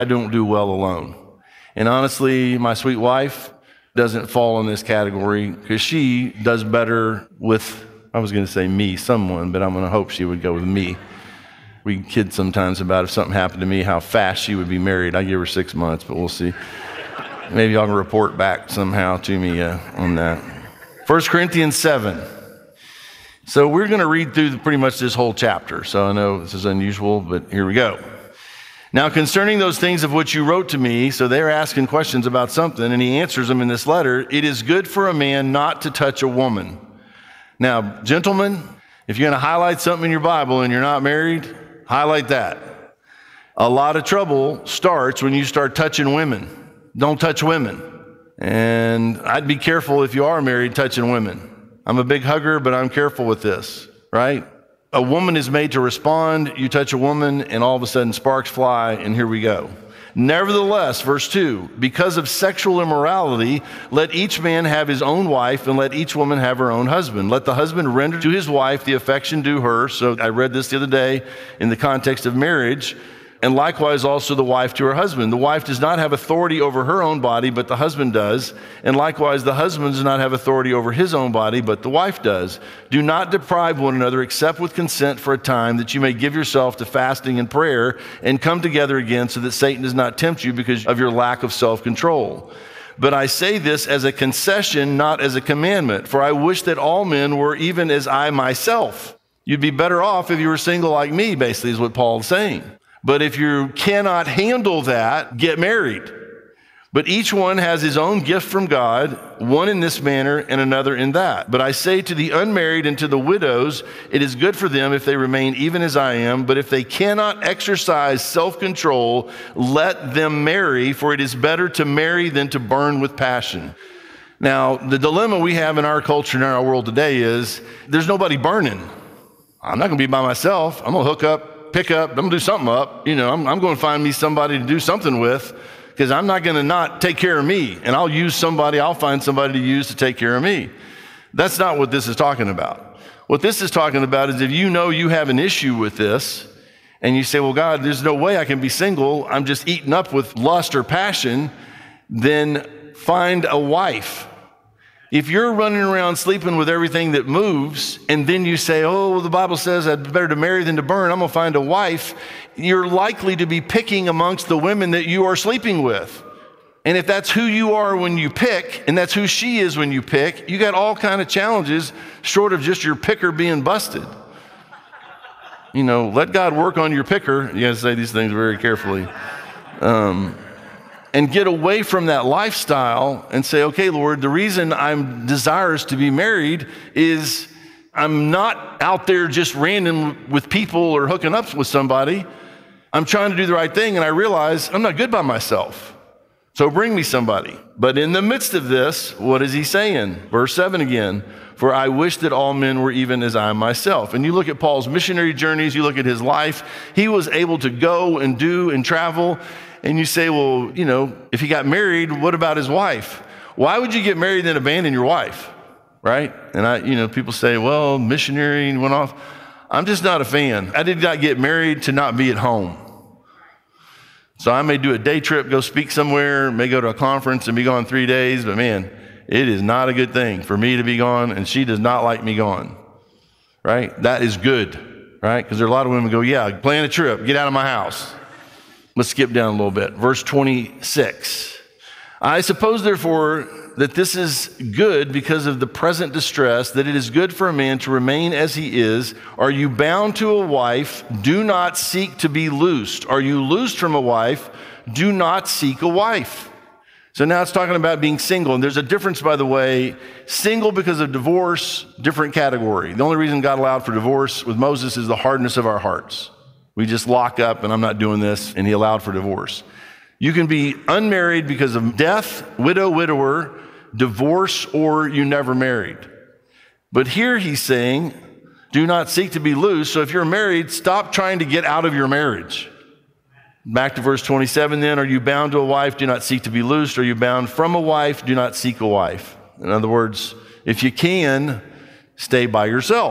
I don't do well alone. And honestly, my sweet wife doesn't fall in this category because she does better with, I was going to say me, someone, but I'm going to hope she would go with me. We kid sometimes about if something happened to me, how fast she would be married. I give her 6 months, but we'll see. Maybe y'all can report back somehow to me on that. 1 Corinthians 7. So we're going to read through pretty much this whole chapter. So I know this is unusual, but here we go. Now concerning those things of which you wrote to me, so they're asking questions about something, and he answers them in this letter. It is good for a man not to touch a woman. Now, gentlemen, if you're going to highlight something in your Bible and you're not married, highlight that. A lot of trouble starts when you start touching women. Don't touch women. And I'd be careful if you are married touching women. I'm a big hugger, but I'm careful with this, right? A woman is made to respond. You touch a woman and all of a sudden sparks fly, and here we go. Nevertheless, verse 2, because of sexual immorality, let each man have his own wife and let each woman have her own husband. Let the husband render to his wife the affection due her. So I read this the other day in the context of marriage. And likewise also the wife to her husband. The wife does not have authority over her own body, but the husband does. And likewise the husband does not have authority over his own body, but the wife does. Do not deprive one another except with consent for a time, that you may give yourself to fasting and prayer and come together again, so that Satan does not tempt you because of your lack of self-control. But I say this as a concession, not as a commandment, for I wish that all men were even as I myself. You'd be better off if you were single like me, basically, is what Paul's saying. But if you cannot handle that, get married. But each one has his own gift from God, one in this manner and another in that. But I say to the unmarried and to the widows, it is good for them if they remain even as I am. But if they cannot exercise self-control, let them marry, for it is better to marry than to burn with passion. Now, the dilemma we have in our culture and in our world today is there's nobody burning. I'm not going to be by myself. I'm going to hook up, pick up, I'm gonna do something up. I'm going to find me somebody to do something with, because I'm not going to not take care of me. And I'll find somebody to use to take care of me. That's not what this is talking about. What this is talking about is if you know you have an issue with this, and you say, well, God, there's no way I can be single. I'm just eaten up with lust or passion. Then find a wife. If you're running around sleeping with everything that moves, and then you say, oh, well, the Bible says I'd better to marry than to burn, I'm going to find a wife, you're likely to be picking amongst the women that you are sleeping with. And if that's who you are when you pick, and that's who she is when you pick, you got all kind of challenges short of just your picker being busted. Let God work on your picker. You got to say these things very carefully. And get away from that lifestyle and say, okay, Lord, the reason I'm desirous to be married is I'm not out there just random with people or hooking up with somebody. I'm trying to do the right thing, and I realize I'm not good by myself. So bring me somebody. But in the midst of this, what is he saying? Verse 7 again, for I wish that all men were even as I myself. And you look at Paul's missionary journeys, you look at his life, he was able to go and do and travel. And you say, well, if he got married, what about his wife? Why would you get married and then abandon your wife, right? And people say, well, missionary went off. I'm just not a fan. I did not get married to not be at home. So I may do a day trip, go speak somewhere, may go to a conference and be gone 3 days, but man, it is not a good thing for me to be gone, and she does not like me gone, right? That is good, right? Because there are a lot of women who go, yeah, plan a trip, get out of my house. Let's skip down a little bit. Verse 26. I suppose, therefore, that this is good because of the present distress, that it is good for a man to remain as he is. Are you bound to a wife? Do not seek to be loosed. Are you loosed from a wife? Do not seek a wife. So now it's talking about being single. And there's a difference, by the way. Single because of divorce, different category. The only reason God allowed for divorce with Moses is the hardness of our hearts. We just lock up and I'm not doing this, and he allowed for divorce. You can be unmarried because of death, widow, widower, divorce, or you never married. But here he's saying, do not seek to be loose. So if you're married, stop trying to get out of your marriage. Back to verse 27 then, are you bound to a wife? Do not seek to be loosed. Are you bound from a wife? Do not seek a wife. In other words, if you can, stay by yourself.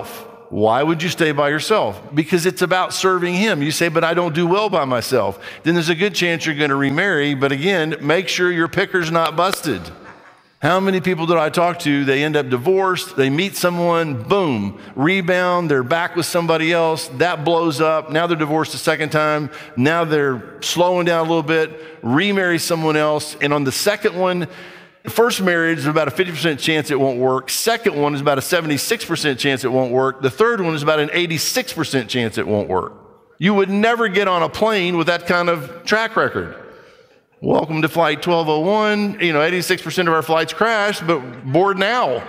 Why would you stay by yourself? Because it's about serving him. You say, but I don't do well by myself. Then there's a good chance you're going to remarry. But again, make sure your picker's not busted. How many people did I talk to? They end up divorced. They meet someone, boom, rebound. They're back with somebody else. That blows up. Now they're divorced a second time. Now they're slowing down a little bit, remarry someone else. And on the second one, the first marriage is about a 50% chance it won't work. Second one is about a 76% chance it won't work. The third one is about an 86% chance it won't work. You would never get on a plane with that kind of track record. Welcome to flight 1201. 86% of our flights crash, but board now.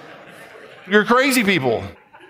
You're crazy people.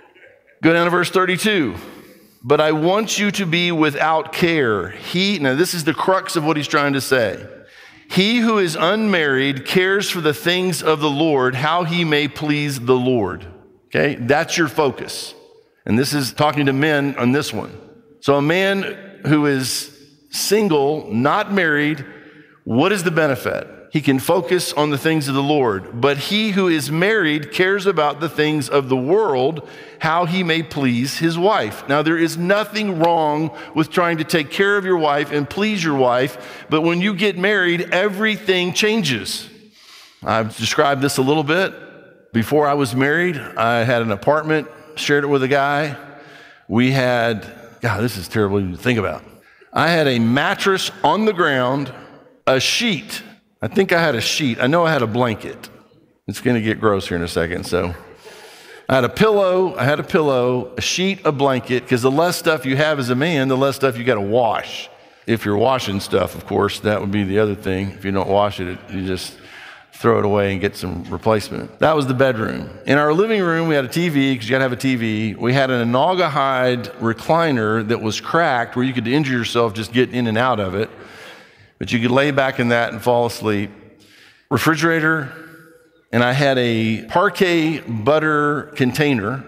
Go down to verse 32. But I want you to be without care. Now this is the crux of what he's trying to say. He who is unmarried cares for the things of the Lord, how he may please the Lord. Okay, that's your focus. And this is talking to men on this one. So a man who is single, not married, what is the benefit? He can focus on the things of the Lord. But he who is married cares about the things of the world, how he may please his wife. Now, there is nothing wrong with trying to take care of your wife and please your wife, but when you get married, everything changes. I've described this a little bit. Before I was married, I had an apartment, shared it with a guy. We had, God, this is terrible to think about. I had a mattress on the ground, a sheet. I think I had a sheet. I know I had a blanket. It's going to get gross here in a second. So I had a pillow, a sheet, a blanket, because the less stuff you have as a man, the less stuff you got to wash. If you're washing stuff, of course, that would be the other thing. If you don't wash it, you just throw it away and get some replacement. That was the bedroom. In our living room, we had a TV, because you got to have a TV. We had an Anaga hide recliner that was cracked, where you could injure yourself just getting in and out of it. But you could lay back in that and fall asleep. Refrigerator, and I had a Parquet butter container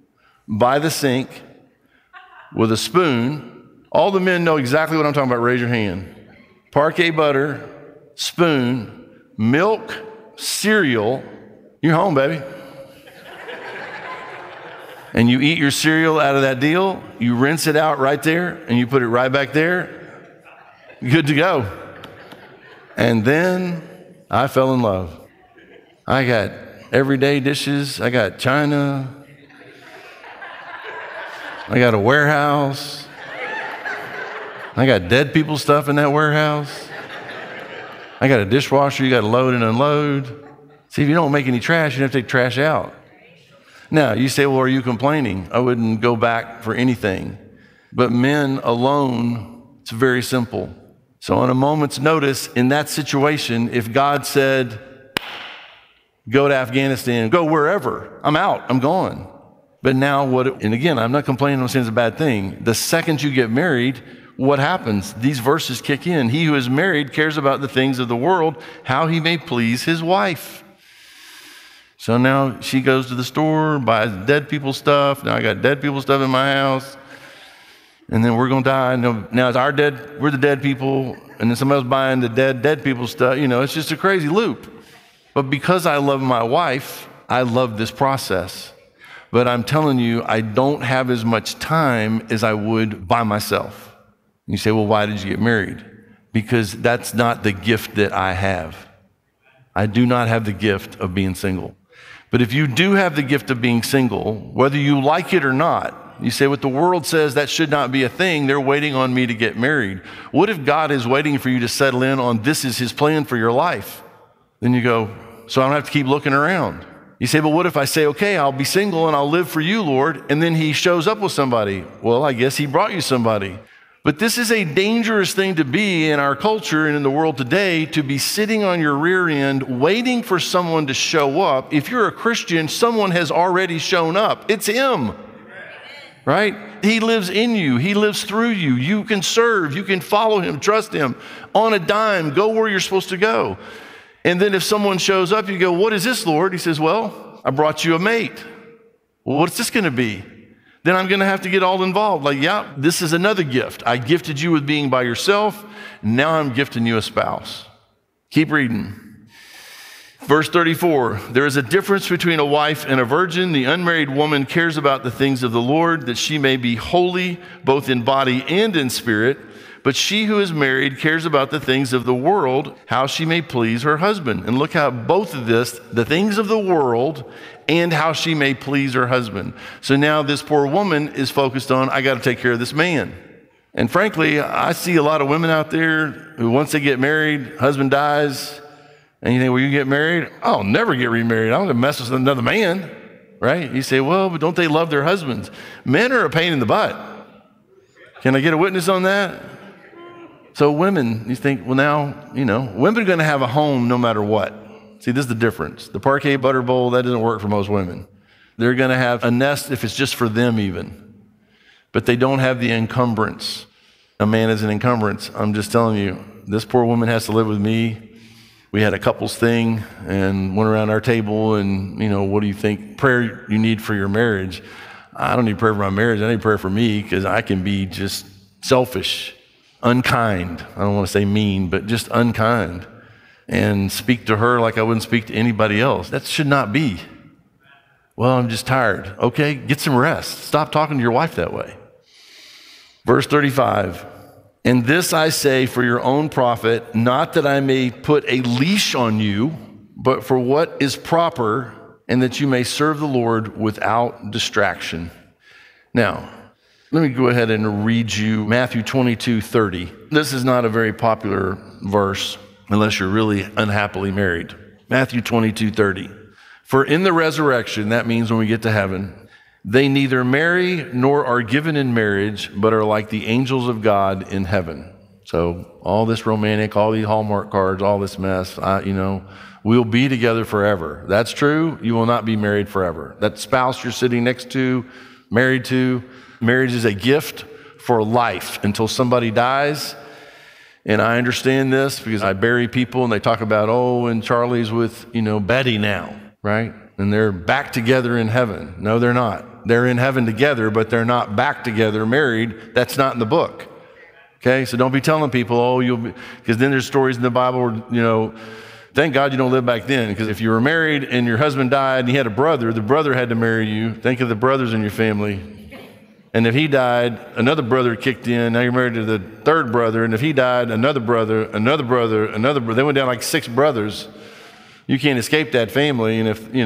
by the sink with a spoon. All the men know exactly what I'm talking about. Raise your hand. Parquet butter, spoon, milk, cereal. You're home, baby. And you eat your cereal out of that deal. You rinse it out right there, and you put it right back there. Good to go. And then I fell in love. I got everyday dishes. I got china. I got a warehouse. I got dead people stuff in that warehouse. I got a dishwasher you got to load and unload. See, if you don't make any trash, you have to take trash out. Now, you say, well, are you complaining? I wouldn't go back for anything. But men alone, it's very simple. So on a moment's notice, in that situation, if God said, go to Afghanistan, go wherever, I'm out, I'm gone. But now what, and again, I'm not complaining, I'm saying it's a bad thing. The second you get married, what happens? These verses kick in. He who is married cares about the things of the world, how he may please his wife. So now she goes to the store, buys dead people stuff. Now I got dead people stuff in my house. And then we're going to die. Now it's we're the dead people, and then somebody else buying the dead people stuff. It's just a crazy loop. But because I love my wife, I love this process. But I'm telling you, I don't have as much time as I would by myself. And you say, well, why did you get married? Because that's not the gift that I have. I do not have the gift of being single. But if you do have the gift of being single, whether you like it or not, you say, what the world says that should not be a thing. They're waiting on me to get married. What if God is waiting for you to settle in on this is his plan for your life? Then you go, so I don't have to keep looking around. You say, but what if I say, okay, I'll be single and I'll live for you, Lord, and then he shows up with somebody? Well, I guess he brought you somebody. But this is a dangerous thing to be in our culture and in the world today, to be sitting on your rear end waiting for someone to show up. If you're a Christian, someone has already shown up. It's him. Right? He lives in you. He lives through you. You can serve. You can follow him, trust him. On a dime, go where you're supposed to go. And then if someone shows up, you go, what is this, Lord? He says, well, I brought you a mate. Well, what's this going to be? Then I'm going to have to get all involved. Like, yeah, this is another gift. I gifted you with being by yourself. Now I'm gifting you a spouse. Keep reading. Verse 34, there is a difference between a wife and a virgin. The unmarried woman cares about the things of the Lord, that she may be holy both in body and in spirit. But she who is married cares about the things of the world, how she may please her husband. And look how both of this, the things of the world and how she may please her husband. So now this poor woman is focused on, I got to take care of this man. And frankly, I see a lot of women out there who once they get married, husband dies, and you think, well, you get married? I'll never get remarried. I'm going to mess with another man, right? You say, well, but don't they love their husbands? Men are a pain in the butt. Can I get a witness on that? So women, you think, well, now, women are going to have a home no matter what. See, this is the difference. The parquet butter bowl, that doesn't work for most women. They're going to have a nest if it's just for them even. But they don't have the encumbrance. A man is an encumbrance. I'm just telling you, this poor woman has to live with me. We had a couples thing and went around our table and, what do you think prayer you need for your marriage? I don't need prayer for my marriage. I need prayer for me because I can be just selfish, unkind. I don't want to say mean, but just unkind and speak to her like I wouldn't speak to anybody else. That should not be. Well, I'm just tired. Okay, get some rest. Stop talking to your wife that way. Verse 35. And this I say for your own profit, not that I may put a leash on you, but for what is proper, and that you may serve the Lord without distraction. Now, let me go ahead and read you Matthew 22:30. This is not a very popular verse unless you're really unhappily married. Matthew 22:30. For in the resurrection, that means when we get to heaven, they neither marry nor are given in marriage, but are like the angels of God in heaven. So all this romantic, all these Hallmark cards, all this mess, we'll be together forever. That's true. You will not be married forever. That spouse you're sitting next to, married to, marriage is a gift for life until somebody dies. And I understand this because I bury people and they talk about, and Charlie's with, Betty now, right? And they're back together in heaven. No, they're not. They're in heaven together, but they're not back together married. That's not in the book. Okay, so don't be telling people, you'll be, because then there's stories in the Bible where, thank God you don't live back then, because if you were married and your husband died and you had a brother, the brother had to marry you. Think of the brothers in your family. And if he died, another brother kicked in. Now you're married to the third brother. And if he died, another brother, another brother, another brother. They went down like 6 brothers. You can't escape that family. And if,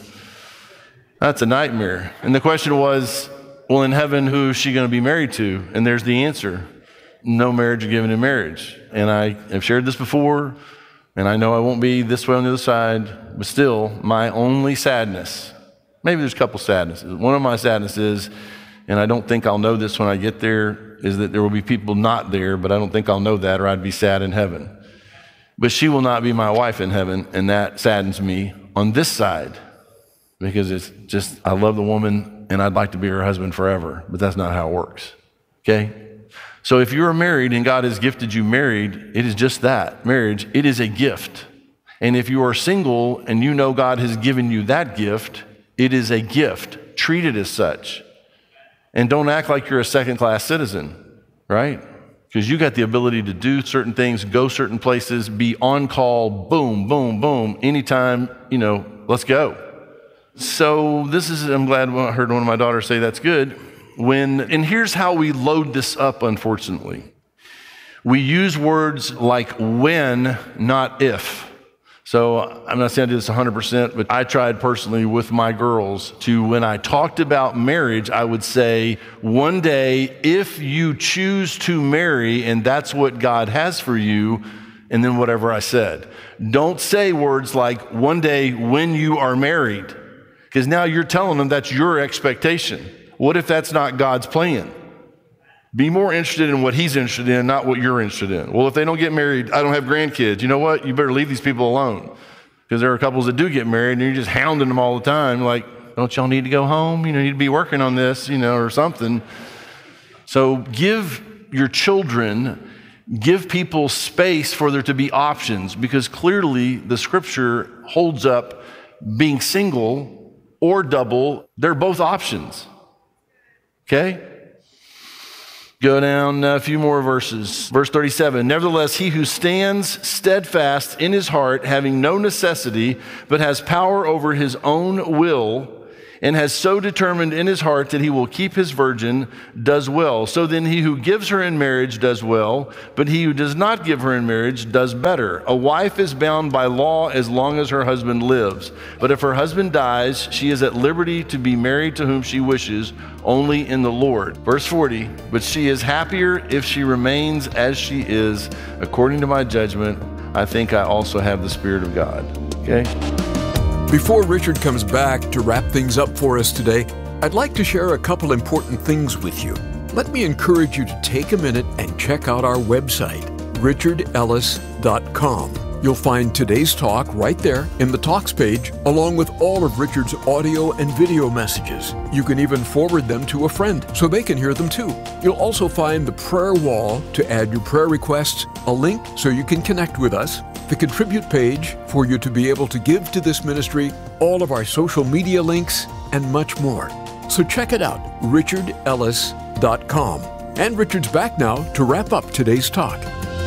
that's a nightmare. And the question was, well, in heaven, who is she going to be married to? And there's the answer. No marriage given in marriage. And I have shared this before, and I know I won't be this way on the other side, but still, my only sadness, maybe there's a couple sadnesses. One of my sadnesses, and I don't think I'll know this when I get there, is that there will be people not there, but I don't think I'll know that or I'd be sad in heaven. But she will not be my wife in heaven, and that saddens me on this side. Because it's just, I love the woman and I'd like to be her husband forever, but that's not how it works, okay? So if you're married and God has gifted you married, it is just that, marriage, it is a gift. And if you are single and you know God has given you that gift, it is a gift. Treat it as such. And don't act like you're a second-class citizen, right? Because you got the ability to do certain things, go certain places, be on call, boom, boom, boom, anytime, let's go. So I'm glad I heard one of my daughters say that's good. And here's how we load this up, unfortunately. We use words like when, not if. So I'm not saying I do this 100%, but I tried personally with my girls to, when I talked about marriage, I would say, one day, if you choose to marry, and that's what God has for you, and then whatever I said. Don't say words like, one day when you are married. Because now you're telling them that's your expectation. What if that's not God's plan? Be more interested in what he's interested in, not what you're interested in. Well, if they don't get married, I don't have grandkids. You know what? You better leave these people alone. Because there are couples that do get married and you're just hounding them all the time. Like, don't y'all need to go home? You need to be working on this, or something. So give your children, give people space for there to be options. Because clearly the scripture holds up being single or double, they're both options. Okay? Go down a few more verses. Verse 37, nevertheless, he who stands steadfast in his heart, having no necessity, but has power over his own will, and has so determined in his heart that he will keep his virgin, does well. So then he who gives her in marriage does well, but he who does not give her in marriage does better. A wife is bound by law as long as her husband lives. But if her husband dies, she is at liberty to be married to whom she wishes, only in the Lord. Verse 40, but she is happier if she remains as she is. According to my judgment, I think I also have the Spirit of God. Okay? Before Richard comes back to wrap things up for us today, I'd like to share a couple important things with you. Let me encourage you to take a minute and check out our website, richardellis.com. You'll find today's talk right there in the Talks page, along with all of Richard's audio and video messages. You can even forward them to a friend so they can hear them too. You'll also find the prayer wall to add your prayer requests, a link so you can connect with us, the Contribute page for you to be able to give to this ministry, all of our social media links, and much more. So check it out, richardellis.com. And Richard's back now to wrap up today's talk.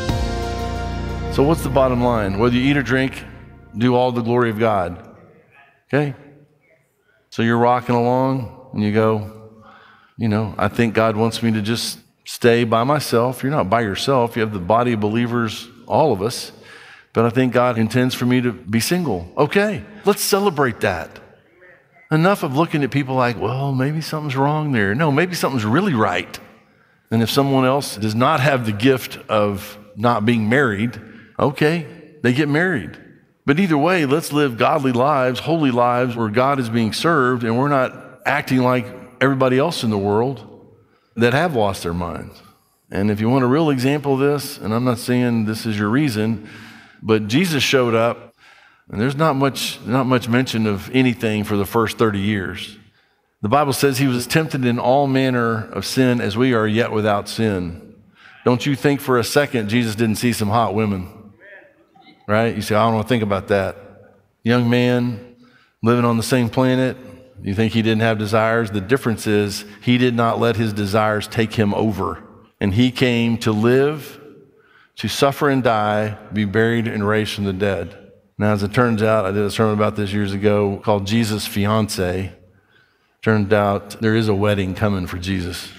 So what's the bottom line? Whether you eat or drink, do all the glory of God. Okay? So you're rocking along and you go, I think God wants me to just stay by myself. You're not by yourself. You have the body of believers, all of us. But I think God intends for me to be single. Okay, let's celebrate that. Enough of looking at people like, well, maybe something's wrong there. No, maybe something's really right. And if someone else does not have the gift of not being married, okay, they get married. But either way, let's live godly lives, holy lives where God is being served and we're not acting like everybody else in the world that have lost their minds. And if you want a real example of this, and I'm not saying this is your reason, but Jesus showed up, and there's not much mention of anything for the first 30 years. The Bible says he was tempted in all manner of sin as we are, yet without sin. Don't you think for a second Jesus didn't see some hot women, right? You say, I don't want to think about that. Young man living on the same planet, you think he didn't have desires? The difference is he did not let his desires take him over. And he came to live, to suffer and die, be buried and raised from the dead. Now, as it turns out, I did a sermon about this years ago called Jesus' Fiancé. Turned out there is a wedding coming for Jesus.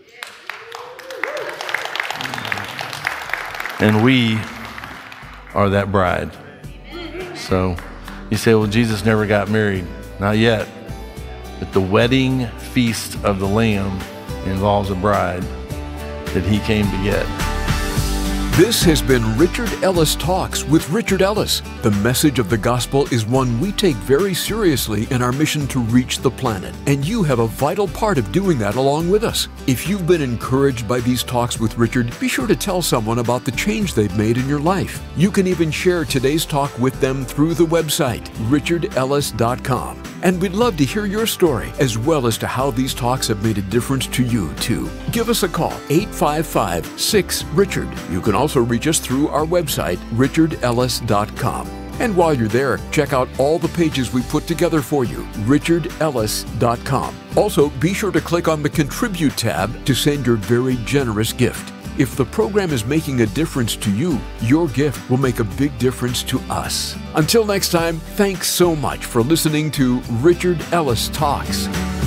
And we are that bride. So you say, well, Jesus never got married. Not yet. But the wedding feast of the Lamb involves a bride that he came to get. This has been Richard Ellis Talks with Richard Ellis. The message of the gospel is one we take very seriously in our mission to reach the planet, and you have a vital part of doing that along with us. If you've been encouraged by these talks with Richard, be sure to tell someone about the change they've made in your life. You can even share today's talk with them through the website, richardellis.com. And we'd love to hear your story, as well as to how these talks have made a difference to you, too. Give us a call, 855-6-RICHARD. You can also reach us through our website, richardellis.com. And while you're there, check out all the pages we put together for you, richardellis.com. Also, be sure to click on the Contribute tab to send your very generous gift. If the program is making a difference to you, your gift will make a big difference to us. Until next time, thanks so much for listening to Richard Ellis Talks.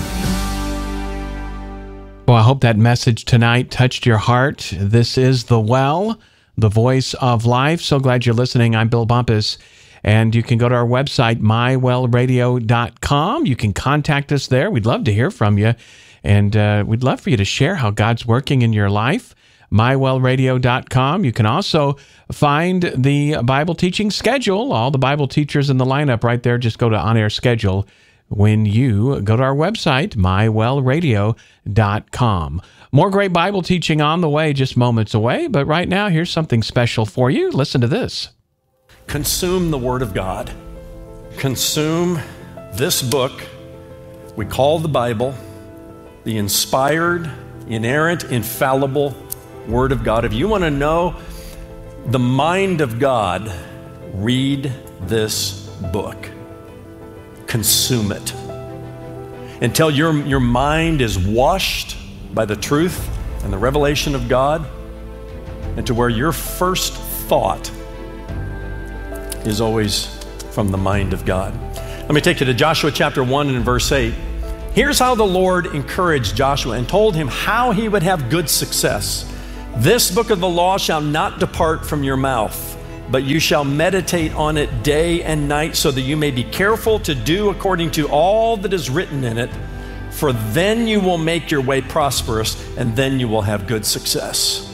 Well, I hope that message tonight touched your heart. This is The Well, the voice of life. So glad you're listening. I'm Bill Bumpus. And you can go to our website, mywellradio.com. You can contact us there. We'd love to hear from you. And we'd love for you to share how God's working in your life. mywellradio.com. You can also find the Bible teaching schedule, all the Bible teachers in the lineup right there. Just go to On Air Schedule when you go to our website, mywellradio.com. More great Bible teaching on the way, just moments away. But right now, here's something special for you. Listen to this. Consume the Word of God. Consume this book we call the Bible, the inspired, inerrant, infallible Word of God. If you want to know the mind of God, read this book. Consume it until your mind is washed by the truth and the revelation of God, and to where your first thought is always from the mind of God. Let me take you to Joshua chapter 1 and verse 8. Here's how the Lord encouraged Joshua and told him how he would have good success. This book of the law shall not depart from your mouth, but you shall meditate on it day and night, so that you may be careful to do according to all that is written in it. For then you will make your way prosperous, and then you will have good success.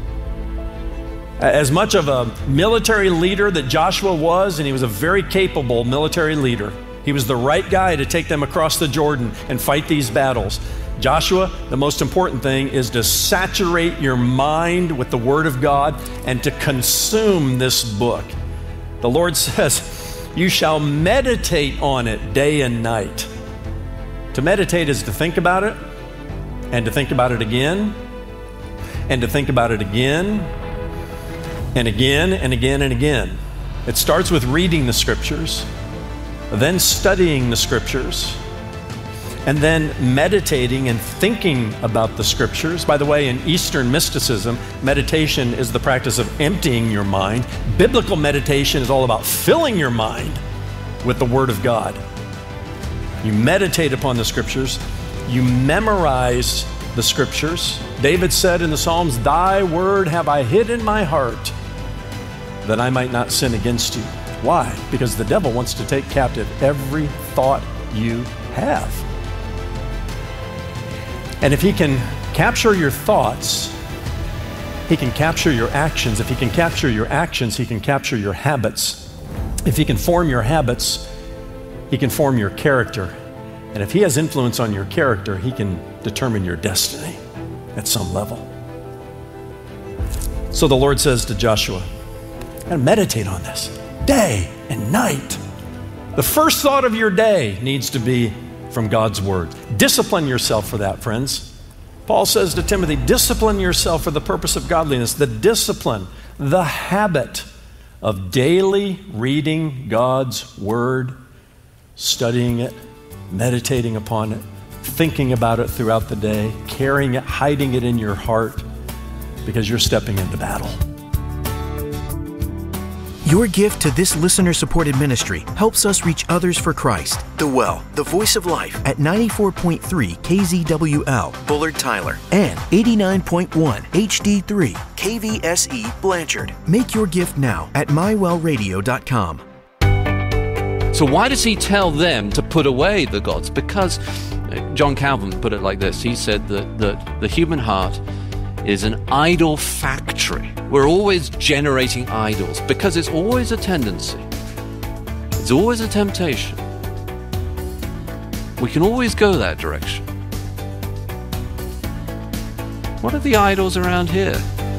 As much of a military leader that Joshua was, and he was a very capable military leader, he was the right guy to take them across the Jordan and fight these battles. Joshua, the most important thing is to saturate your mind with the Word of God and to consume this book. The Lord says, you shall meditate on it day and night. To meditate is to think about it, and to think about it again, and to think about it again, and again, and again, and again. It starts with reading the Scriptures, then studying the Scriptures, and then meditating and thinking about the Scriptures. By the way, in Eastern mysticism, meditation is the practice of emptying your mind. Biblical meditation is all about filling your mind with the Word of God. You meditate upon the Scriptures. You memorize the Scriptures. David said in the Psalms, "Thy word have I hid in my heart, that I might not sin against you." Why? Because the devil wants to take captive every thought you have. And if he can capture your thoughts, he can capture your actions. If he can capture your actions, he can capture your habits. If he can form your habits, he can form your character. And if he has influence on your character, he can determine your destiny at some level. So the Lord says to Joshua, "Gotta meditate on this day and night." The first thought of your day needs to be from God's Word. Discipline yourself for that, friends. Paul says to Timothy, discipline yourself for the purpose of godliness. The discipline, the habit of daily reading God's Word, studying it, meditating upon it, thinking about it throughout the day, carrying it, hiding it in your heart, because you're stepping into battle. Your gift to this listener-supported ministry helps us reach others for Christ. The Well, the Voice of Life, at 94.3 KZWL, Bullard, Tyler, and 89.1 HD3 KVSE, Blanchard. Make your gift now at mywellradio.com. So why does he tell them to put away the gods? Because John Calvin put it like this. He said that the human heart is an idol factory. We're always generating idols because it's always a tendency. It's always a temptation. We can always go that direction. What are the idols around here?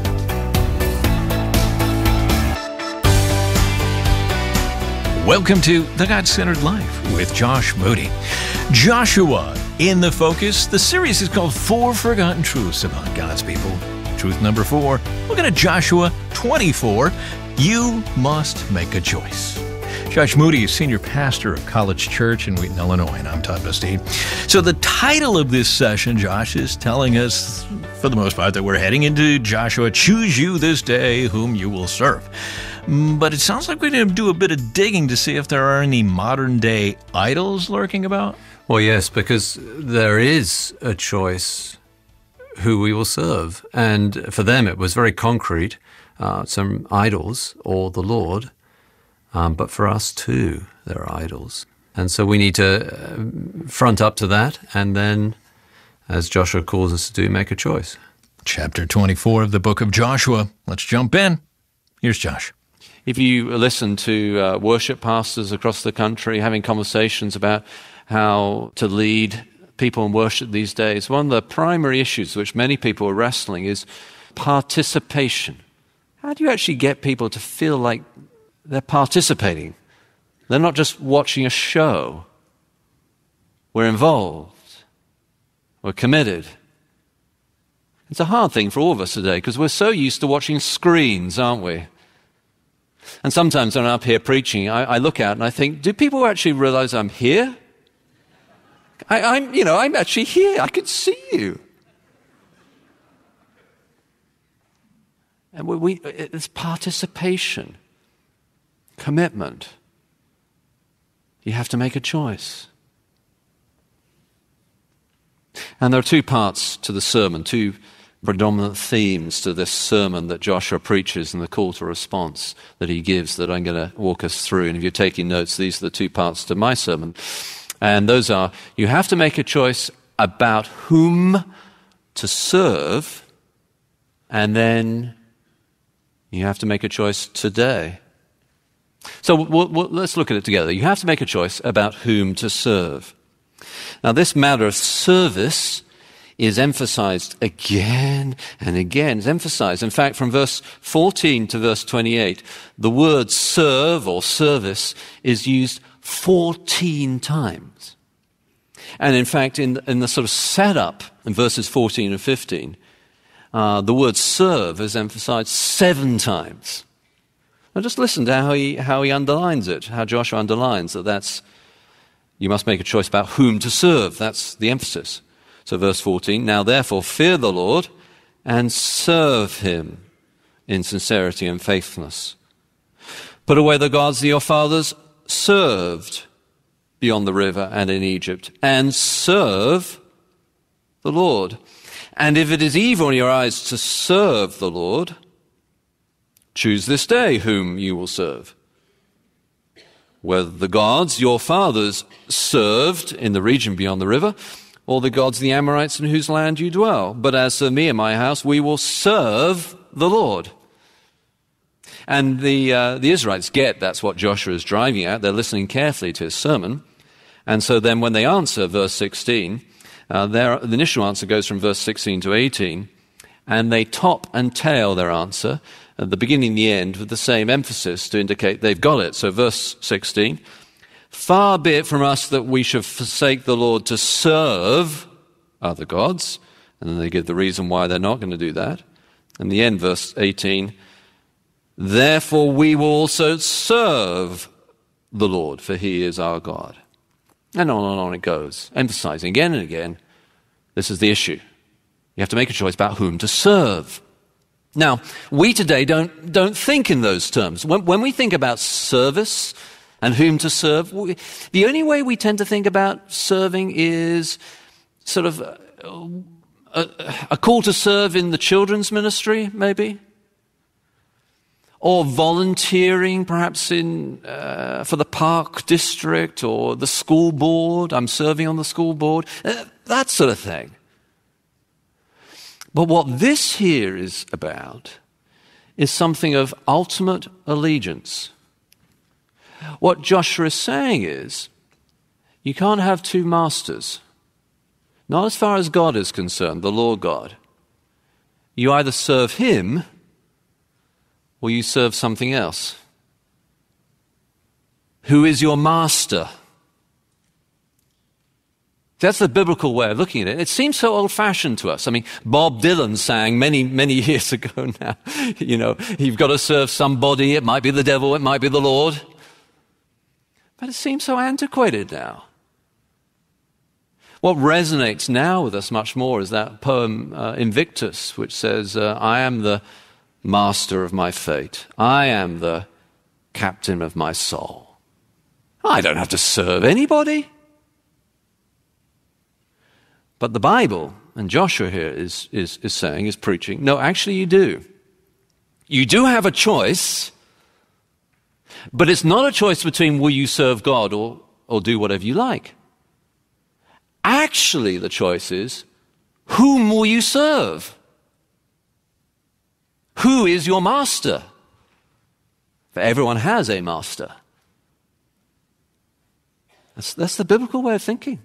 Welcome to The God-Centered Life with Josh Moody. Joshua in the focus. The series is called 4 Forgotten Truths About God's People. Truth number 4, looking at Joshua 24, you must make a choice. Josh Moody is senior pastor of College Church in Wheaton, Illinois, and I'm Todd Bastide. So the title of this session, Josh, is telling us, for the most part, that we're heading into Joshua, choose you this day whom you will serve. But it sounds like we're going to do a bit of digging to see if there are any modern-day idols lurking about. Well, yes, because there is a choice who we will serve. And for them, it was very concrete, some idols or the Lord. But for us, too, there are idols. And so we need to front up to that and then, as Joshua calls us to do, make a choice. Chapter 24 of the book of Joshua. Let's jump in. Here's Josh. If you listen to worship pastors across the country having conversations about how to lead people in worship these days, one of the primary issues which many people are wrestling is participation. How do you actually get people to feel like they're participating? They're not just watching a show. We're involved. We're committed. It's a hard thing for all of us today because we're so used to watching screens, aren't we? And sometimes when I'm up here preaching, I look out and I think, do people actually realize I'm here? I'm actually here. I can see you. And it's participation, commitment. You have to make a choice. And there are two parts to the sermon, two predominant themes to this sermon that Joshua preaches and the call to response that he gives that I'm going to walk us through. And if you're taking notes, these are the two parts to my sermon. And those are, you have to make a choice about whom to serve, and then you have to make a choice today. So let's look at it together. You have to make a choice about whom to serve. Now, this matter of service is emphasized again and again. It's emphasized. In fact, from verse 14 to verse 28, the word serve or service is used 14 times. And in fact, in the sort of setup in verses 14 and 15, the word serve is emphasized 7 times. Now just listen to how he underlines it, how Joshua underlines that's, you must make a choice about whom to serve. That's the emphasis. So verse 14, now therefore fear the Lord and serve him in sincerity and faithfulness. Put away the gods that your fathers served beyond the river and in Egypt, and serve the Lord. And if it is evil in your eyes to serve the Lord, choose this day whom you will serve. Whether the gods your fathers served in the region beyond the river, or the gods of the Amorites in whose land you dwell. But as for me and my house, we will serve the Lord. And the Israelites get that's what Joshua is driving at. They're listening carefully to his sermon. And so then when they answer, verse 16, the initial answer goes from verse 16 to 18, and they top and tail their answer at the beginning and the end with the same emphasis to indicate they've got it. So verse 16, far be it from us that we should forsake the Lord to serve other gods. And then they give the reason why they're not going to do that. And the end, verse 18, therefore we will also serve the Lord, for he is our God. And on it goes, emphasizing again and again, this is the issue. You have to make a choice about whom to serve. Now, we today don't think in those terms. When we think about service and whom to serve, the only way we tend to think about serving is sort of a call to serve in the children's ministry, maybe, or volunteering perhaps for the park district or the school board. I'm serving on the school board, that sort of thing. But what this here is about is something of ultimate allegiance. What Joshua is saying is, you can't have two masters. Not as far as God is concerned, the Lord God. You either serve him or you serve something else. Who is your master? That's the biblical way of looking at it. It seems so old-fashioned to us. I mean, Bob Dylan sang many, many years ago now, you've got to serve somebody. It might be the devil, it might be the Lord. But it seems so antiquated now. What resonates now with us much more is that poem Invictus, which says, I am the master of my fate. I am the captain of my soul. I don't have to serve anybody. But the Bible, and Joshua here is saying, is preaching, no, actually you do. You do have a choice, but it's not a choice between will you serve God or do whatever you like. Actually, the choice is, whom will you serve? Who is your master? For everyone has a master. That's the biblical way of thinking.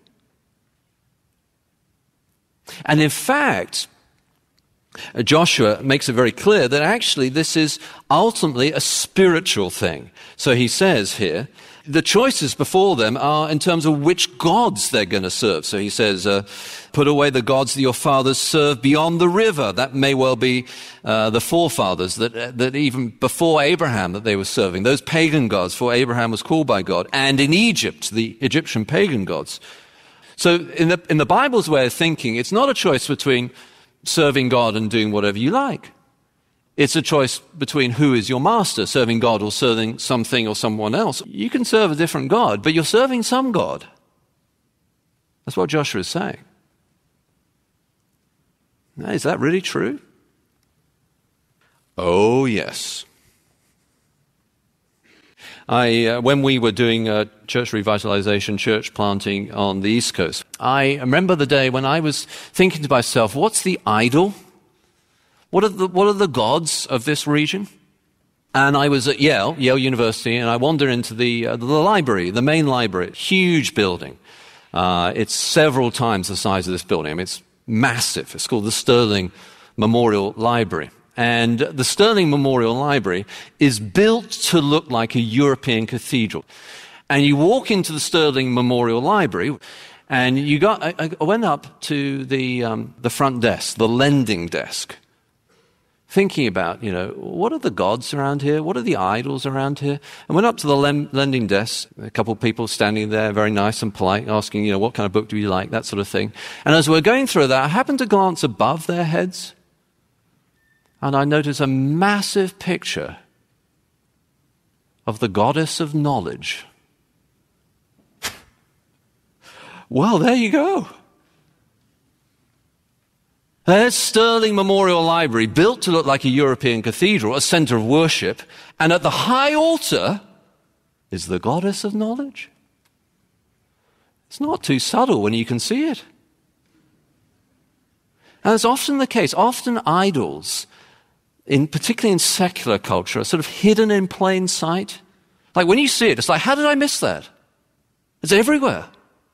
And in fact, Joshua makes it very clear that actually this is ultimately a spiritual thing. So he says here, the choices before them are in terms of which gods they're going to serve. So he says, put away the gods that your fathers served beyond the river. That may well be the forefathers that even before Abraham that they were serving. Those pagan gods before Abraham was called by God. And in Egypt, the Egyptian pagan gods. So in the Bible's way of thinking, it's not a choice between serving God and doing whatever you like. It's a choice between who is your master, serving God or serving something or someone else. You can serve a different God, but you're serving some God. That's what Joshua is saying. Now, is that really true? Oh, yes. When we were doing church revitalization, church planting on the East Coast, I remember the day when I was thinking to myself, what's the idol? What are the gods of this region? And I was at Yale University, and I wandered into the library, the main library, huge building. It's several times the size of this building. I mean, it's massive. It's called the Sterling Memorial Library. And the Sterling Memorial Library is built to look like a European cathedral. And you walk into the Sterling Memorial Library, and I went up to the front desk, the lending desk, thinking about, what are the gods around here? What are the idols around here? I went up to the lending desk, a couple of people standing there, very nice and polite, asking, what kind of book do you like, that sort of thing. And as we're going through that, I happened to glance above their heads, and I noticed a massive picture of the goddess of knowledge. Well, there you go. There's Sterling Memorial Library, built to look like a European cathedral, a center of worship, and at the high altar is the goddess of knowledge. It's not too subtle when you can see it. And it's often the case. Often idols, particularly in secular culture, are sort of hidden in plain sight. Like when you see it, it's like, how did I miss that? It's everywhere.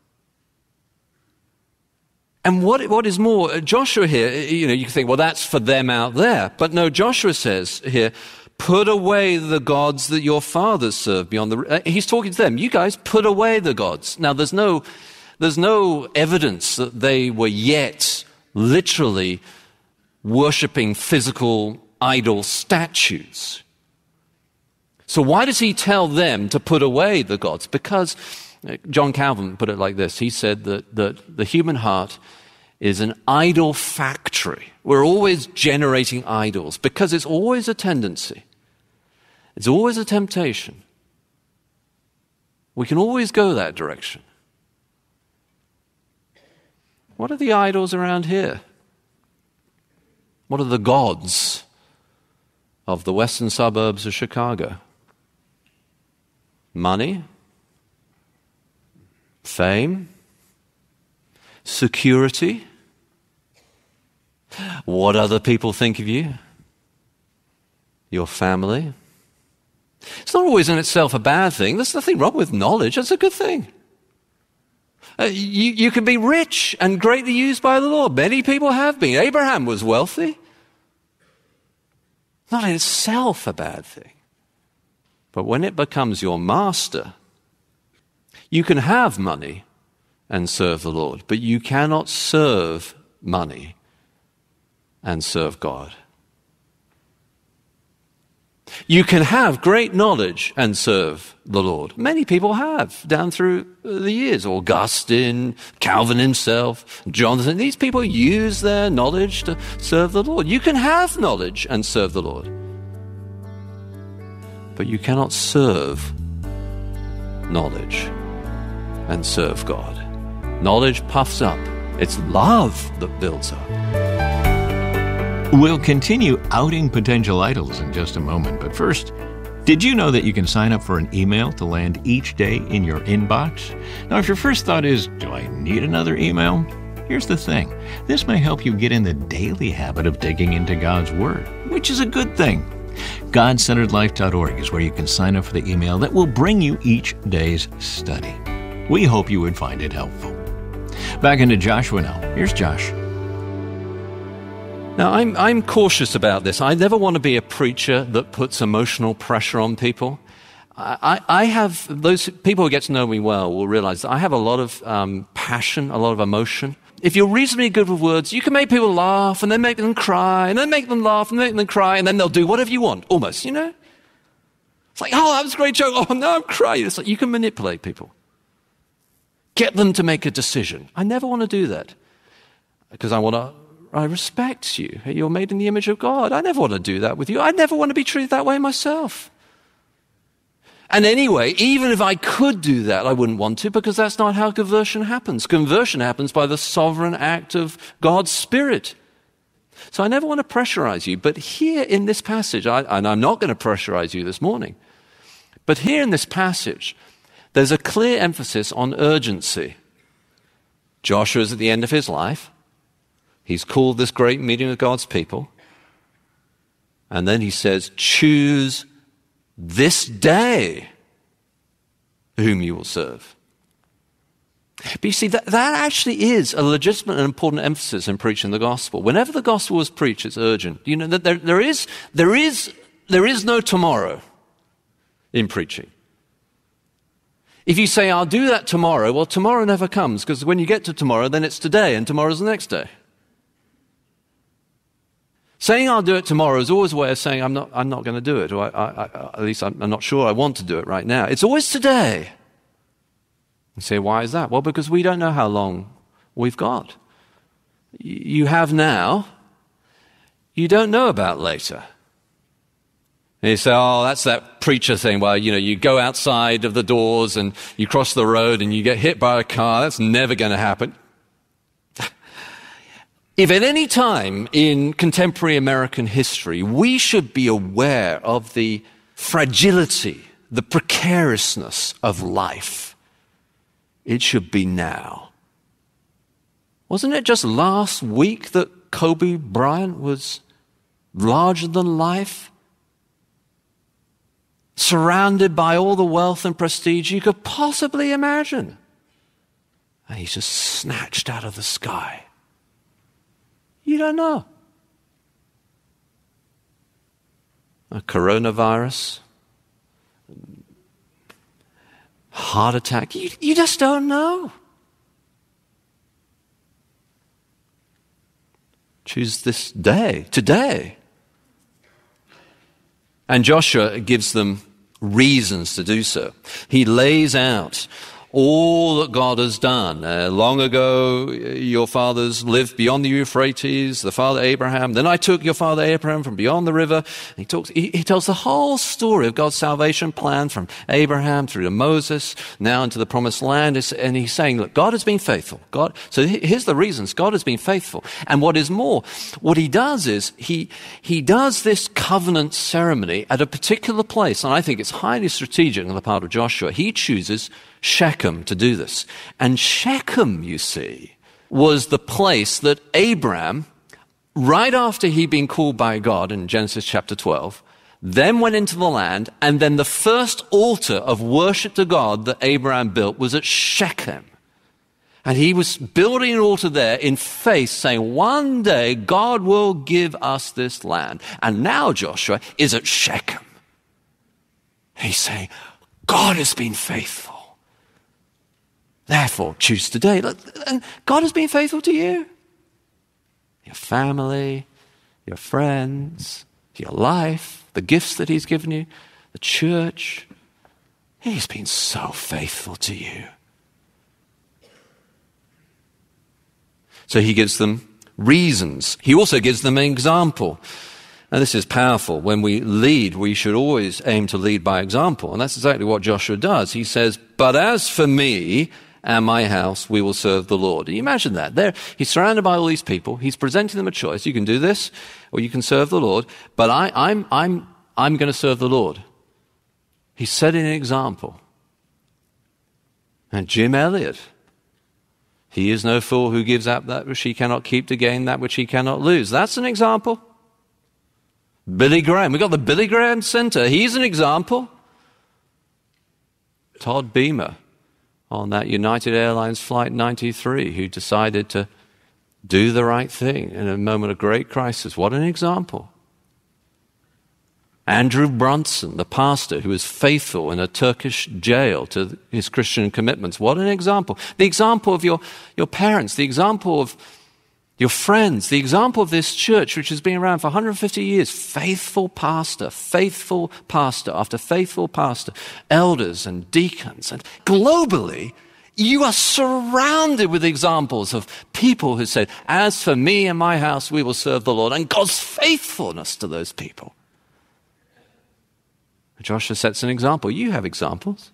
And what is more, Joshua here, you can think, well, that's for them out there. But no, Joshua says here, put away the gods that your fathers served beyond the... He's talking to them. You guys, put away the gods. Now, there's no evidence that they were yet literally worshipping physical idol statues. So why does he tell them to put away the gods? Because John Calvin put it like this. He said that the human heart is an idol factory. We're always generating idols because it's always a tendency. It's always a temptation. We can always go that direction. What are the idols around here? What are the gods of the western suburbs of Chicago? Money? Fame? Security? What other people think of you? Your family? It's not always in itself a bad thing. There's nothing wrong with knowledge. That's a good thing. You can be rich and greatly used by the Lord. Many people have been. Abraham was wealthy. Not in itself a bad thing. But when it becomes your master, you can have money and serve the Lord, but you cannot serve money and serve God. You can have great knowledge and serve the Lord. Many people have down through the years. Augustine, Calvin himself, Jonathan. These people use their knowledge to serve the Lord. You can have knowledge and serve the Lord, but you cannot serve knowledge and serve God. Knowledge puffs up. It's love that builds up. We'll continue outing potential idols in just a moment, but first, did you know that you can sign up for an email to land each day in your inbox? Now, if your first thought is, do I need another email? Here's the thing. This may help you get in the daily habit of digging into God's Word, which is a good thing. GodCenteredLife.org is where you can sign up for the email that will bring you each day's study. We hope you would find it helpful. Back into Joshua now. Here's Josh. Now, I'm cautious about this. I never want to be a preacher that puts emotional pressure on people. I have, those people who get to know me well will realize that I have a lot of passion, a lot of emotion. If you're reasonably good with words, you can make people laugh and then make them cry and then make them laugh and make them cry and then they'll do whatever you want, almost, It's like, oh, that was a great joke. Oh, no, I'm crying. It's like you can manipulate people. Get them to make a decision. I never want to do that because I want I respect you. You're made in the image of God. I never want to do that with you. I never want to be treated that way myself. And anyway, even if I could do that, I wouldn't want to, because that's not how conversion happens. Conversion happens by the sovereign act of God's Spirit. So I never want to pressurize you, but here in this passage, and I'm not going to pressurize you this morning, but here in this passage, there's a clear emphasis on urgency. Joshua's at the end of his life. He's called this great meeting of God's people. And then he says, choose this day whom you will serve. But you see, that actually is a legitimate and important emphasis in preaching the gospel. Whenever the gospel is preached, it's urgent. You know, that there is no tomorrow in preaching. If you say, I'll do that tomorrow, well, tomorrow never comes, because when you get to tomorrow, then it's today, and tomorrow's the next day. Saying I'll do it tomorrow is always a way of saying I'm not going to do it, or at least I'm not sure I want to do it right now. It's always today. You say, why is that? Well, because we don't know how long we've got. You have now, you don't know about later. And you say, oh, that's that preacher thing. Well, you know, you go outside of the doors and you cross the road and you get hit by a car. That's never going to happen. If at any time in contemporary American history we should be aware of the fragility, the precariousness of life, it should be now. Wasn't it just last week that Kobe Bryant was larger than life? Surrounded by all the wealth and prestige you could possibly imagine. And he's just snatched out of the sky. You don't know. A coronavirus, heart attack, you just don't know. Choose this day, today. And Joshua gives them reasons to do so. He lays out all that God has done. Long ago, your fathers lived beyond the Euphrates, the father Abraham. Then I took your father Abraham from beyond the river. He tells the whole story of God's salvation plan from Abraham through to Moses, now into the promised land. And he's saying, look, God has been faithful. So here's the reasons. God has been faithful. And what is more, what he does is he does this covenant ceremony at a particular place. And I think it's highly strategic on the part of Joshua. He chooses Shechem to do this. And Shechem, you see, was the place that Abraham, right after he'd been called by God in Genesis chapter 12, then went into the land, and then the first altar of worship to God that Abraham built was at Shechem. And he was building an altar there in faith, saying, one day God will give us this land. And now Joshua is at Shechem. He's saying, God has been faithful. Therefore, choose today. And God has been faithful to you. Your family, your friends, your life, the gifts that he's given you, the church. He's been so faithful to you. So he gives them reasons. He also gives them an example. And this is powerful. When we lead, we should always aim to lead by example. And that's exactly what Joshua does. He says, but as for me and my house, we will serve the Lord. And you imagine that. There, he's surrounded by all these people. He's presenting them a choice. You can do this, or you can serve the Lord. But I'm going to serve the Lord. He's setting an example. And Jim Elliot, he is no fool who gives up that which he cannot keep to gain that which he cannot lose. That's an example. Billy Graham. We've got the Billy Graham Center. He's an example. Todd Beamer on that United Airlines Flight 93 who decided to do the right thing in a moment of great crisis. What an example. Andrew Brunson, the pastor who was faithful in a Turkish jail to his Christian commitments. What an example. The example of your parents, the example of your friends, the example of this church, which has been around for 150 years, faithful pastor after faithful pastor, elders and deacons. And globally, You are surrounded with examples of people who said, as for me and my house, we will serve the Lord, and God's faithfulness to those people. Joshua sets an example. You have examples.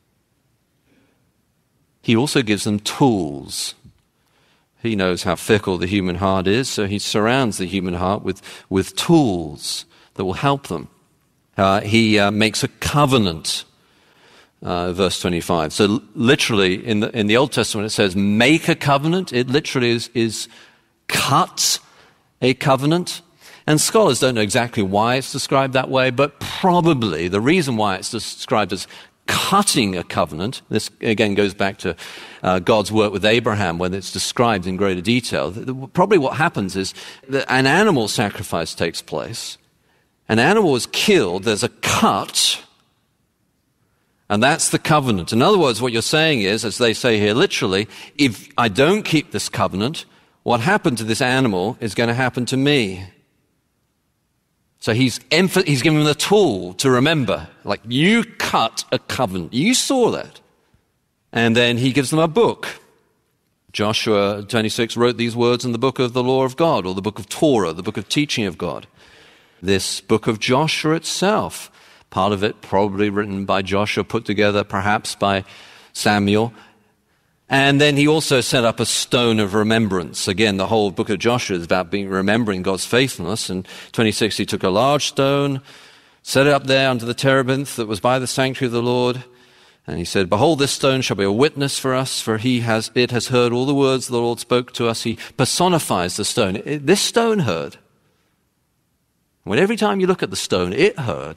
He also gives them tools. He knows how fickle the human heart is, so he surrounds the human heart with tools that will help them. He makes a covenant. Verse 25. So literally in the Old Testament it says make a covenant. It literally is cut a covenant. And scholars don't know exactly why it's described that way, but probably the reason why it's described as cutting a covenant, this again goes back to God's work with Abraham when it's described in greater detail. Probably what happens is that an animal sacrifice takes place. An animal is killed, there's a cut, and that's the covenant. In other words, what you're saying is, as they say here literally, if I don't keep this covenant, what happened to this animal is going to happen to me. So he's giving them the tool to remember. Like, you cut a covenant. You saw that. And then he gives them a book. Joshua 26 wrote these words in the book of the law of God, or the book of Torah, the book of teaching of God. This book of Joshua itself, part of it probably written by Joshua, put together perhaps by Samuel. And then he also set up a stone of remembrance. Again, the whole book of Joshua is about remembering God's faithfulness. In 26, he took a large stone, set it up there under the terebinth that was by the sanctuary of the Lord. And he said, behold, this stone shall be a witness for us, for it has heard all the words the Lord spoke to us. He personifies the stone. This stone heard. When every time you look at the stone, it heard.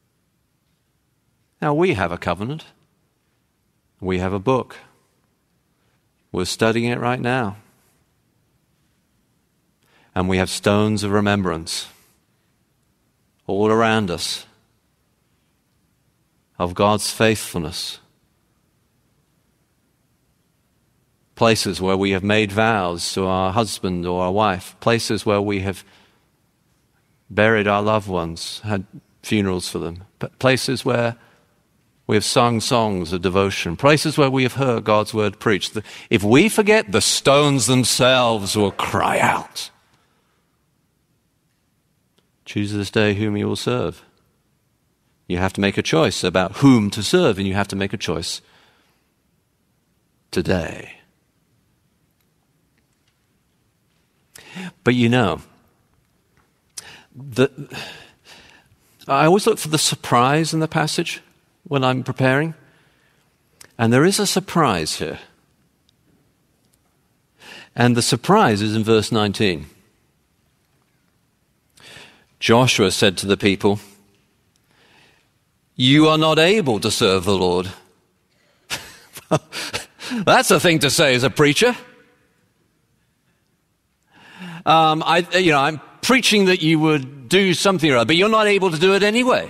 Now, we have a covenant. We have a book. We're studying it right now. And we have stones of remembrance all around us of God's faithfulness. Places where we have made vows to our husband or our wife. Places where we have buried our loved ones, had funerals for them. Places where we have sung songs of devotion. Places where we have heard God's word preached. If we forget, the stones themselves will cry out. Choose this day whom you will serve. You have to make a choice about whom to serve, and you have to make a choice today. But you know, I always look for the surprise in the passage when I'm preparing. And there is a surprise here. And the surprise is in verse 19. Joshua said to the people, you are not able to serve the Lord. That's a thing to say as a preacher. I'm preaching that you would do something or other, but you're not able to do it anyway.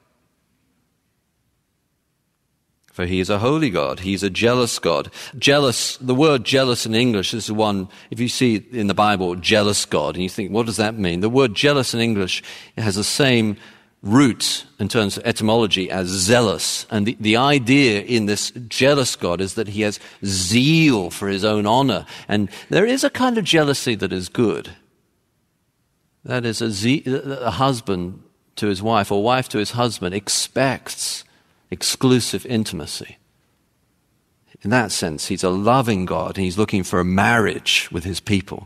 For he is a holy God. He's a jealous God. Jealous, the word jealous in English is the one, if you see in the Bible, jealous God, and you think, what does that mean? The word jealous in English has the same root in terms of etymology as zealous. And the idea in this jealous God is that he has zeal for his own honor. And there is a kind of jealousy that is good. That is a husband to his wife or wife to his husband expects exclusive intimacy. In that sense, he's a loving God and he's looking for a marriage with his people.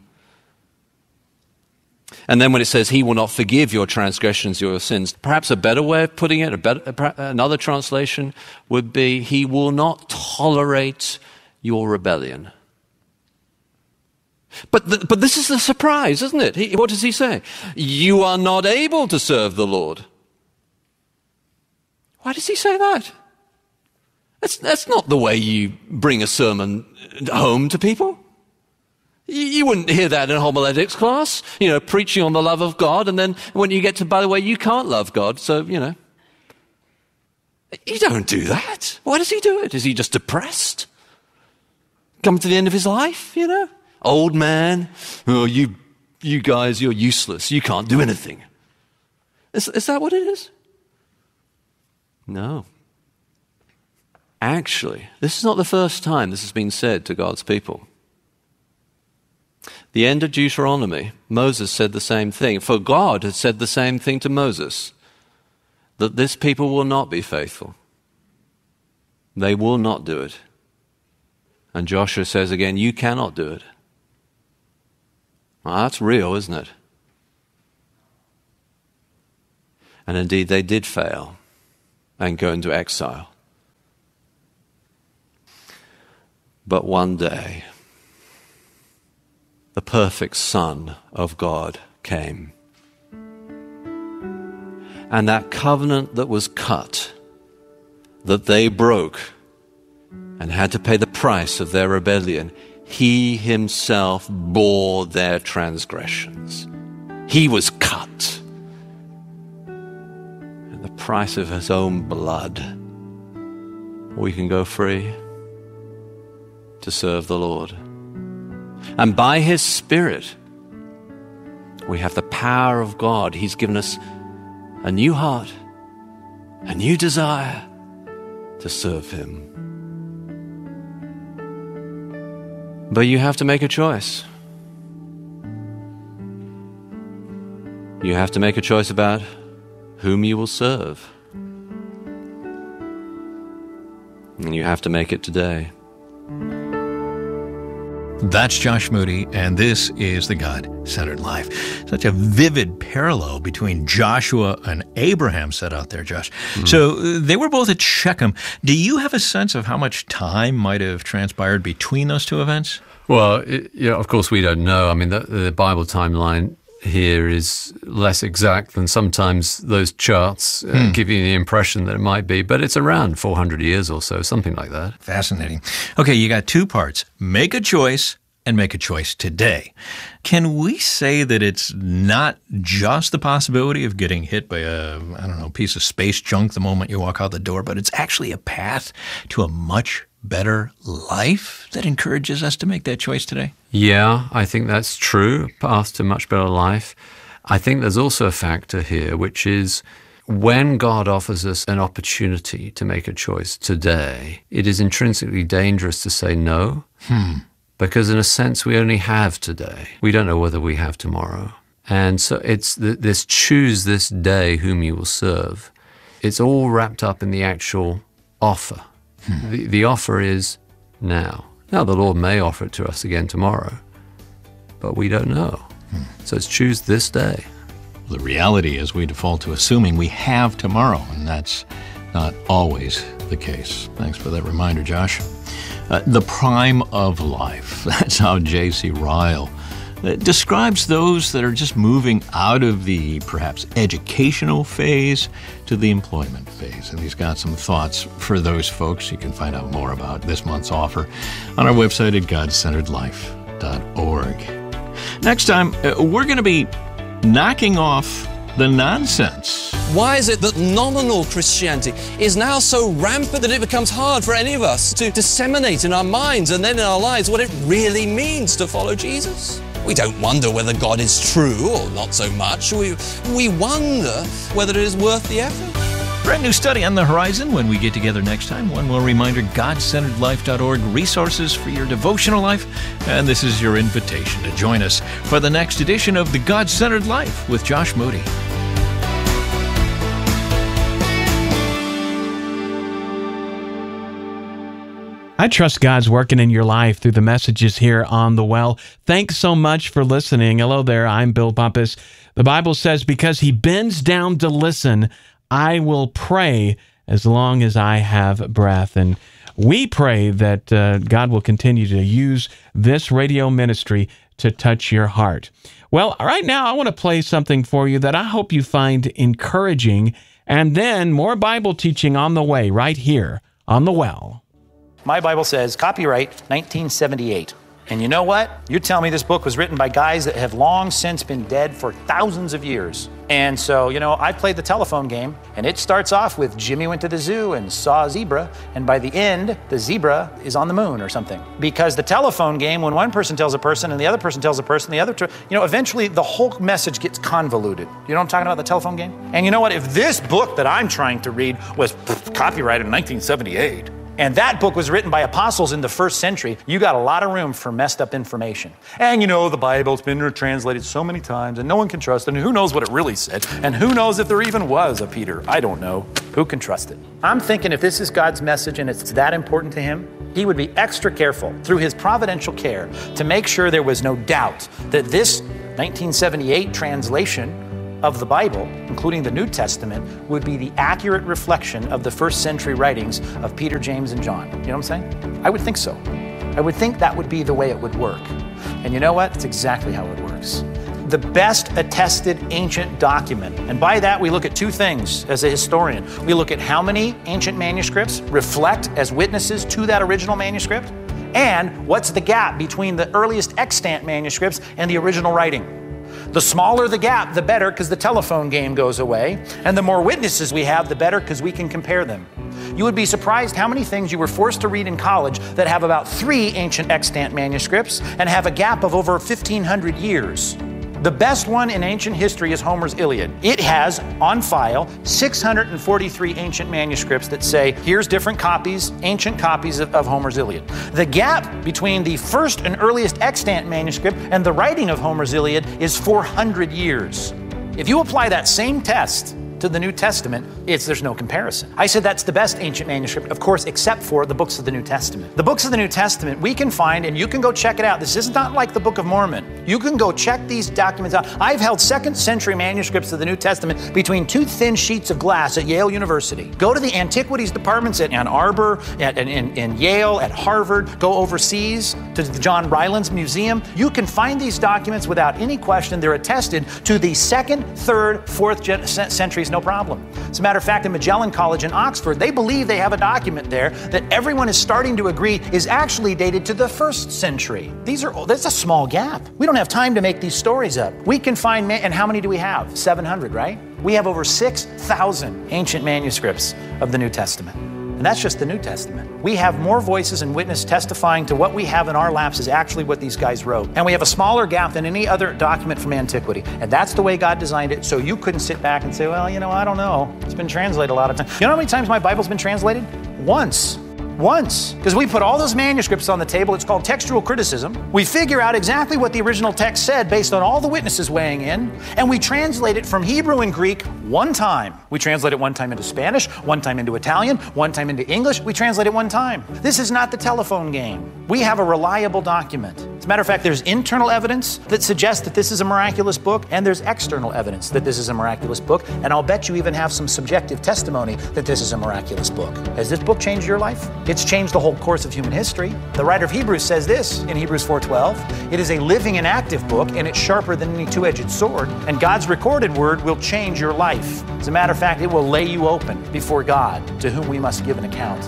And then when it says he will not forgive your transgressions, your sins, perhaps a better way of putting it, another translation would be he will not tolerate your rebellion. But this is the surprise, isn't it? What does he say? You are not able to serve the Lord. Why does he say that? That's not the way you bring a sermon home to people. You wouldn't hear that in a homiletics class, preaching on the love of God, and then when you get to, by the way, you can't love God, so, You don't do that. Why does he do it? Is he just depressed? Come to the end of his life, Old man, oh, you guys, you're useless. You can't do anything. Is that what it is? No. Actually, this is not the first time this has been said to God's people. The end of Deuteronomy, Moses said the same thing. For God had said the same thing to Moses, that this people will not be faithful. They will not do it. And Joshua says again, you cannot do it. Well, that's real, isn't it? And indeed, they did fail and go into exile. But one day, the perfect Son of God came. And that covenant that was cut, that they broke and had to pay the price of their rebellion, he himself bore their transgressions. He was cut. And the price of his own blood, we can go free to serve the Lord. And by his Spirit, we have the power of God. He's given us a new heart, a new desire to serve him. But you have to make a choice. You have to make a choice about whom you will serve. And you have to make it today. That's Josh Moody, and this is The God-Centered Life. Such a vivid parallel between Joshua and Abraham set out there, Josh. So they were both at Shechem. Do you have a sense of how much time might have transpired between those two events? Well, of course we don't know. I mean, the Bible timeline here is less exact than sometimes those charts give you the impression that it might be, but it's around 400 years or so, something like that. Fascinating. Okay, you got two parts. Make a choice and make a choice today. Can we say that it's not just the possibility of getting hit by a piece of space junk the moment you walk out the door, but it's actually a path to a much better life that encourages us to make that choice today? Yeah, I think that's true. Path to much better life. I think there's also a factor here, which is when God offers us an opportunity to make a choice today, it is intrinsically dangerous to say no. Because in a sense, we only have today. We don't know whether we have tomorrow. And so it's this choose this day whom you will serve. It's all wrapped up in the actual offer. The offer is now. Now, the Lord may offer it to us again tomorrow, but we don't know. So it's choose this day. The reality is we default to assuming we have tomorrow, and that's not always the case. Thanks for that reminder, Josh. The prime of life. That's how J.C. Ryle describes those that are just moving out of the perhaps educational phase to the employment phase. And he's got some thoughts for those folks. You can find out more about this month's offer on our website at godcenteredlife.org. Next time, we're going to be knocking off the nonsense. Why is it that nominal Christianity is now so rampant that it becomes hard for any of us to disseminate in our minds and then in our lives what it really means to follow Jesus? We don't wonder whether God is true or not so much. We wonder whether it is worth the effort. Brand new study on the horizon when we get together next time. One more reminder, godcenteredlife.org, resources for your devotional life. And this is your invitation to join us for the next edition of The God-Centered Life with Josh Moody. I trust God's working in your life through the messages here on The Well. Thanks so much for listening. Hello there, I'm Bill Bumpus. The Bible says, because he bends down to listen, I will pray as long as I have breath. And we pray that God will continue to use this radio ministry to touch your heart. Well, right now, I want to play something for you that I hope you find encouraging, and then more Bible teaching on the way right here on The Well. My Bible says copyright 1978. And you know what? You're telling me this book was written by guys that have long since been dead for thousands of years. And so, I played the telephone game, and it starts off with Jimmy went to the zoo and saw a zebra, and by the end, the zebra is on the moon or something. Because the telephone game, when one person tells a person and the other person tells a person, eventually the whole message gets convoluted. You know what I'm talking about, the telephone game? And you know what? If this book that I'm trying to read was copyrighted in 1978, and that book was written by apostles in the 1st century, you got a lot of room for messed up information. And you know, the Bible's been translated so many times and no one can trust it, and who knows what it really said, and who knows if there even was a Peter. I don't know. Who can trust it? I'm thinking if this is God's message and it's that important to him, he would be extra careful through his providential care to make sure there was no doubt that this 1978 translation of the Bible, including the New Testament, would be the accurate reflection of the 1st century writings of Peter, James, and John. You know what I'm saying? I would think so. I would think that would be the way it would work. And you know what? It's exactly how it works. The best attested ancient document, and by that we look at two things as a historian. We look at how many ancient manuscripts reflect as witnesses to that original manuscript, and what's the gap between the earliest extant manuscripts and the original writing. The smaller the gap, the better, because the telephone game goes away. And the more witnesses we have, the better, because we can compare them. You would be surprised how many things you were forced to read in college that have about 3 ancient extant manuscripts and have a gap of over 1,500 years. The best one in ancient history is Homer's Iliad. It has, on file, 643 ancient manuscripts that say, here's different copies, ancient copies of Homer's Iliad. The gap between the first and earliest extant manuscript and the writing of Homer's Iliad is 400 years. If you apply that same test to the New Testament, there's no comparison. I said that's the best ancient manuscript, of course, except for the books of the New Testament. The books of the New Testament we can find, and you can go check it out. This is not like the Book of Mormon. You can go check these documents out. I've held 2nd century manuscripts of the New Testament between 2 thin sheets of glass at Yale University. Go to the antiquities departments at Ann Arbor, in Yale, at Harvard. Go overseas to the John Rylands Museum. You can find these documents without any question. They're attested to the 2nd, 3rd, 4th centuries, no problem. As a matter of fact, in Magellan College in Oxford, they believe they have a document there that everyone is starting to agree is actually dated to the 1st century. That's a small gap. We don't have time to make these stories up. We can find, and how many do we have? 700, right? We have over 6,000 ancient manuscripts of the New Testament. And that's just the New Testament. We have more voices and witness testifying to what we have in our laps is actually what these guys wrote. And we have a smaller gap than any other document from antiquity. And that's the way God designed it, so you couldn't sit back and say, well, you know, I don't know. It's been translated a lot of times. You know how many times my Bible's been translated? Once. Because we put all those manuscripts on the table. It's called textual criticism. We figure out exactly what the original text said based on all the witnesses weighing in, and we translate it from Hebrew and Greek one time. We translate it one time into Spanish, one time into Italian, one time into English. We translate it one time. This is not the telephone game. We have a reliable document. As a matter of fact, there's internal evidence that suggests that this is a miraculous book, and there's external evidence that this is a miraculous book, and I'll bet you even have some subjective testimony that this is a miraculous book. Has this book changed your life? It's changed the whole course of human history. The writer of Hebrews says this in Hebrews 4:12, it is a living and active book, and it's sharper than any two-edged sword, and God's recorded word will change your life. As a matter of fact, it will lay you open before God, to whom we must give an account.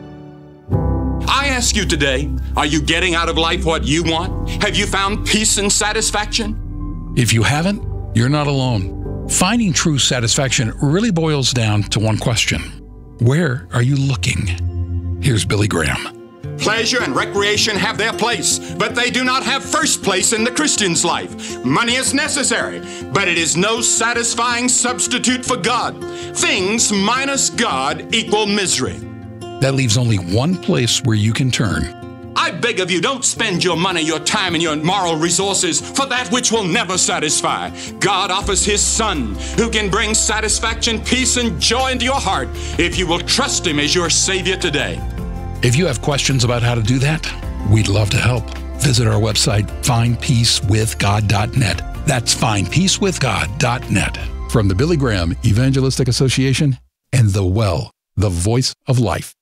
I ask you today, are you getting out of life what you want? Have you found peace and satisfaction? If you haven't, you're not alone. Finding true satisfaction really boils down to one question. Where are you looking? Here's Billy Graham. Pleasure and recreation have their place, but they do not have first place in the Christian's life. Money is necessary, but it is no satisfying substitute for God. Things minus God equal misery. That leaves only one place where you can turn. I beg of you, don't spend your money, your time, and your moral resources for that which will never satisfy. God offers His Son, who can bring satisfaction, peace, and joy into your heart if you will trust Him as your Savior today. If you have questions about how to do that, we'd love to help. Visit our website, findpeacewithgod.net. That's findpeacewithgod.net. From the Billy Graham Evangelistic Association and The Well, the voice of life.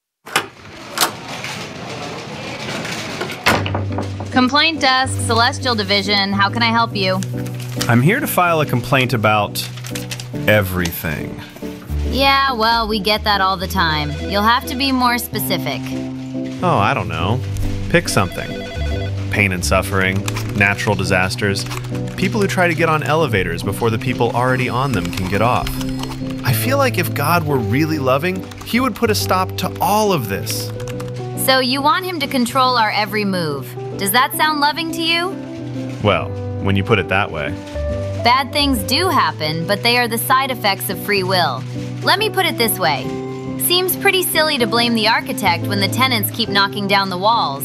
Complaint desk, Celestial Division. How can I help you? I'm here to file a complaint about everything. Yeah, well, we get that all the time. You'll have to be more specific. Oh, I don't know. Pick something. Pain and suffering, natural disasters, people who try to get on elevators before the people already on them can get off. I feel like if God were really loving, He would put a stop to all of this. So you want Him to control our every move. Does that sound loving to you? Well, when you put it that way. Bad things do happen, but they are the side effects of free will. Let me put it this way. seems pretty silly to blame the architect when the tenants keep knocking down the walls.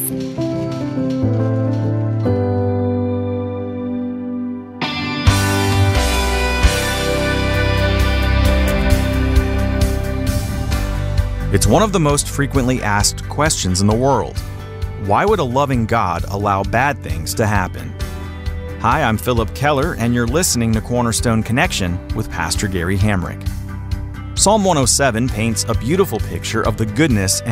It's one of the most frequently asked questions in the world. Why would a loving God allow bad things to happen? Hi, I'm Philip Keller, and you're listening to Cornerstone Connection with Pastor Gary Hamrick. Psalm 107 paints a beautiful picture of the goodness and